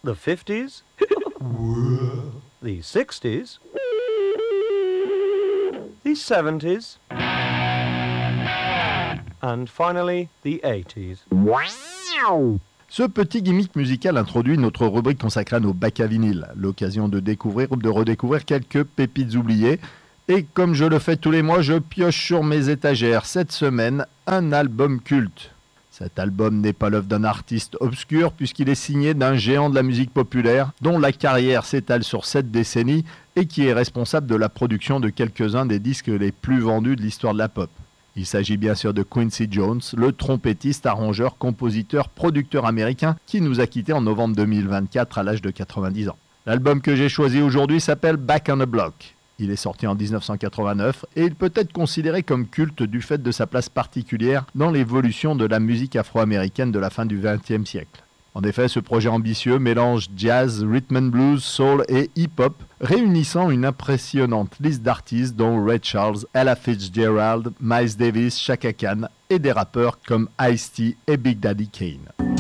the 50s, the 60s, the 70s, and finally the 80s. Ce petit gimmick musical introduit notre rubrique consacrée à nos bacs à vinyle, l'occasion de découvrir ou de redécouvrir quelques pépites oubliées. Et comme je le fais tous les mois, je pioche sur mes étagères cette semaine un album culte. Cet album n'est pas l'œuvre d'un artiste obscur puisqu'il est signé d'un géant de la musique populaire dont la carrière s'étale sur 7 décennies et qui est responsable de la production de quelques-uns des disques les plus vendus de l'histoire de la pop. Il s'agit bien sûr de Quincy Jones, le trompettiste, arrangeur, compositeur, producteur américain qui nous a quittés en novembre 2024 à l'âge de 90 ans. L'album que j'ai choisi aujourd'hui s'appelle Back on the Block. Il est sorti en 1989 et il peut être considéré comme culte du fait de sa place particulière dans l'évolution de la musique afro-américaine de la fin du XXe siècle. En effet, ce projet ambitieux mélange jazz, rhythm and blues, soul et hip-hop, réunissant une impressionnante liste d'artistes dont Ray Charles, Ella Fitzgerald, Miles Davis, Chaka Khan et des rappeurs comme Ice-T et Big Daddy Kane.